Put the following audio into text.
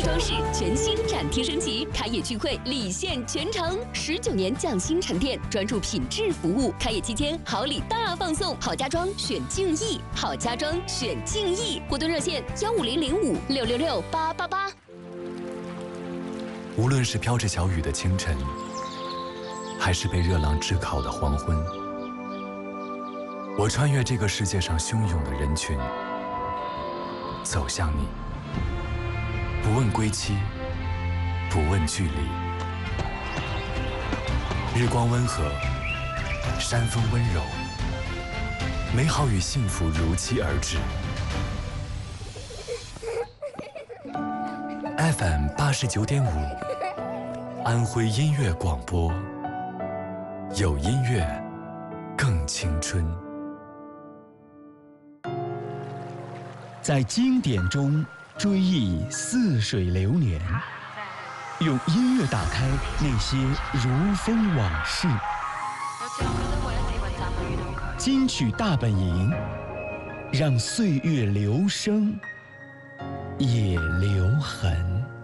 装饰全新展厅升级，开业聚会礼献全城，19年匠心沉淀，专注品质服务。开业期间好礼大放送，好家装选敬意，好家装选敬意。活动热线15005666888。 无论是飘着小雨的清晨，还是被热浪炙烤的黄昏，我穿越这个世界上汹涌的人群，走向你，不问归期，不问距离。日光温和，山风温柔，美好与幸福如期而至。FM 89.5，安徽音乐广播，有音乐，更青春。 在经典中追忆似水流年，用音乐打开那些如风往事。金曲大本营，让岁月留声，也留痕。